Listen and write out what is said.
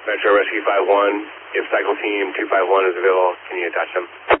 Metro Rescue 51, if Cycle Team 251 is available, can you attach them?